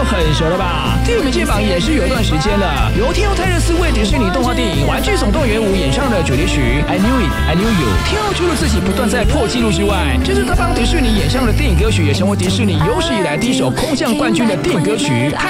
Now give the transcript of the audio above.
都很熟了吧？电影界榜也是有一段时间了，由天后泰勒斯为迪士尼动画电影《玩具总动员5》演唱的主题曲《I Knew It, I Knew You》。天后除了自己不断在破纪录之外，这是他帮迪士尼演唱的电影歌曲，也成为迪士尼有史以来第一首空降冠军的电影歌曲，